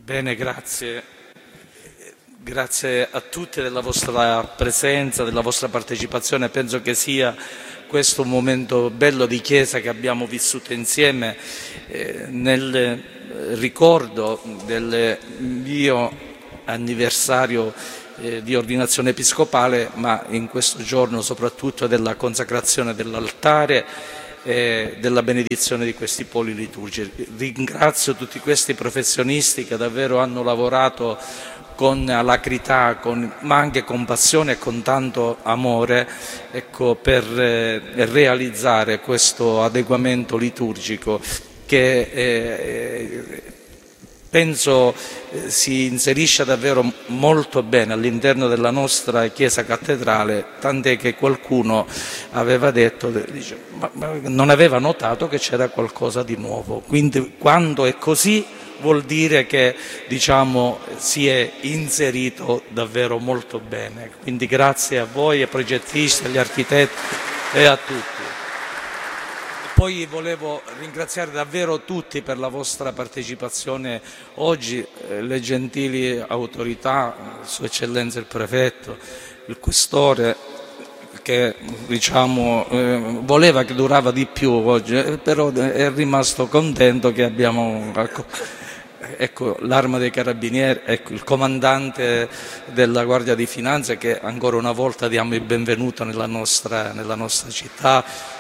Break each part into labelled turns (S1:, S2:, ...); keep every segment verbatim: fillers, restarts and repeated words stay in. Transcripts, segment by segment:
S1: Bene, grazie. Grazie a tutti della vostra presenza, della vostra partecipazione. Penso che sia questo un momento bello di Chiesa che abbiamo vissuto insieme eh, nel ricordo del mio anniversario eh, di ordinazione episcopale, ma in questo giorno soprattutto della consacrazione dell'altare e della benedizione di questi poli liturgici. Ringrazio tutti questi professionisti che davvero hanno lavorato con alacrità, con, ma anche con passione e con tanto amore, ecco, per eh, realizzare questo adeguamento liturgico che eh, penso eh, si inserisce davvero molto bene all'interno della nostra Chiesa cattedrale, tant'è che qualcuno aveva detto, dice, ma, ma non aveva notato che c'era qualcosa di nuovo. Quindi quando è così vuol dire che, diciamo, si è inserito davvero molto bene. Quindi grazie a voi, ai progettisti, agli architetti e a tutti. Poi volevo ringraziare davvero tutti per la vostra partecipazione oggi, eh, le gentili autorità, Sua Eccellenza il Prefetto, il Questore, che diciamo eh, voleva che durava di più oggi, eh, però è rimasto contento che abbiamo... Ecco, l'Arma dei Carabinieri, ecco, il comandante della Guardia di Finanza, che ancora una volta diamo il benvenuto nella nostra, nella nostra città,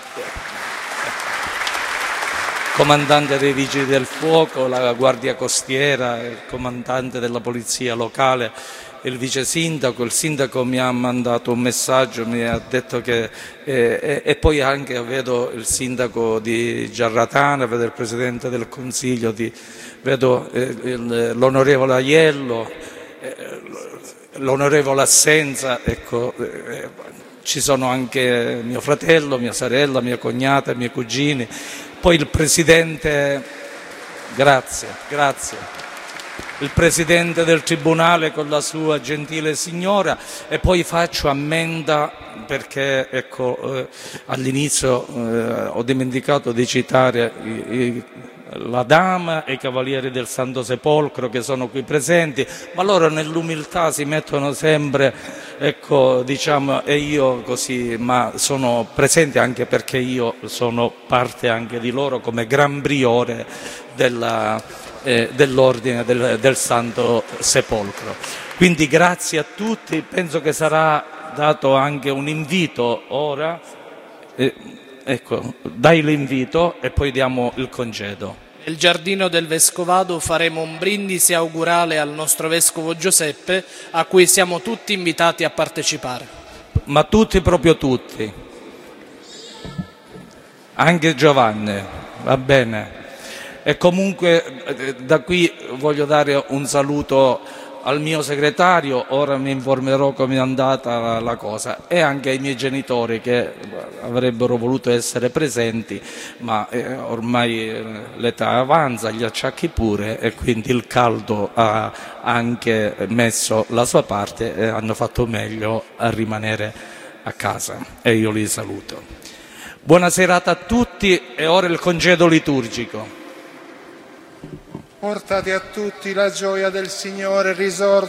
S1: comandante dei Vigili del Fuoco, la Guardia Costiera, il comandante della Polizia Locale, il vice sindaco. Il sindaco mi ha mandato un messaggio, mi ha detto che eh, e, e poi anche vedo il sindaco di Giarratana, vedo il presidente del Consiglio, di, vedo eh, l'onorevole Aiello, eh, l'onorevole Assenza, ecco, eh, ci sono anche mio fratello, mia sorella, mia cognata, i miei cugini, poi il presidente, grazie, grazie. il Presidente del Tribunale con la sua gentile signora, e poi faccio ammenda perché ecco, eh, all'inizio eh, ho dimenticato di citare i, i, la Dama e i Cavalieri del Santo Sepolcro che sono qui presenti, ma loro nell'umiltà si mettono sempre, ecco, diciamo, e io così, ma sono presenti anche perché io sono parte anche di loro come Gran Priore della... Eh, dell'ordine del, del Santo Sepolcro. Quindi grazie a tutti, penso che sarà dato anche un invito ora, eh, ecco, dai l'invito e poi diamo il congedo.
S2: Nel giardino del Vescovado faremo un brindisi augurale al nostro Vescovo Giuseppe, a cui siamo tutti invitati a partecipare.
S1: Ma tutti, proprio tutti, anche Giovanni, va bene. E comunque da qui voglio dare un saluto al mio segretario, ora mi informerò come è andata la cosa, e anche ai miei genitori che avrebbero voluto essere presenti, ma ormai l'età avanza, gli acciacchi pure, e quindi il caldo ha anche messo la sua parte e hanno fatto meglio a rimanere a casa, e io li saluto. Buona serata a tutti e ora il congedo liturgico.
S3: Portate a tutti la gioia del Signore risorto.